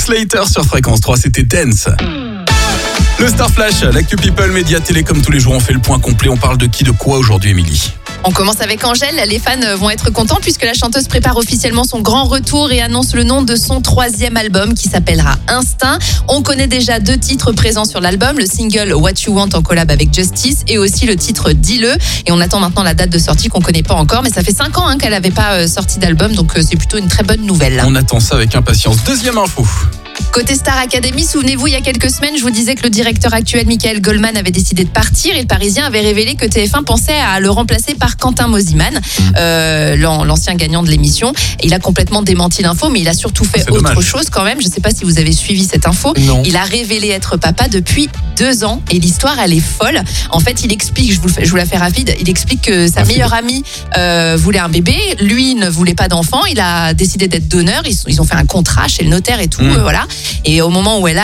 Slater sur Fréquence 3, c'était Dance. Le Star Flash, l'actu People, Média Télé, comme tous les jours, on fait le point complet. On parle de qui, de quoi aujourd'hui, Émilie? On commence avec Angèle. Les fans vont être contents puisque la chanteuse prépare officiellement son grand retour et annonce le nom de son 3e album qui s'appellera Instinct. On connaît déjà 2 titres présents sur l'album, le single What You Want en collab avec Justice et aussi le titre Dis-le. Et on attend maintenant la date de sortie qu'on connaît pas encore, mais ça fait 5 ans qu'elle n'avait pas sorti d'album, donc c'est plutôt une très bonne nouvelle. On attend ça avec impatience. Deuxième info. Côté Star Academy, souvenez-vous, il y a quelques semaines, je vous disais que le directeur actuel, Michael Goldman, avait décidé de partir et le Parisien avait révélé que TF1 pensait à le remplacer par Quentin Mosimann, l'ancien gagnant de l'émission. Il a complètement démenti l'info, mais il a surtout fait autre chose quand même. Je ne sais pas si vous avez suivi cette info. Non. Il a révélé être papa depuis 2 ans et l'histoire, elle est folle. En fait, il explique, je vous la fais rapide, il explique que sa meilleure amie voulait un bébé, lui ne voulait pas d'enfant, il a décidé d'être donneur, ils ont fait un contrat chez le notaire et tout, voilà. Et au moment où elle a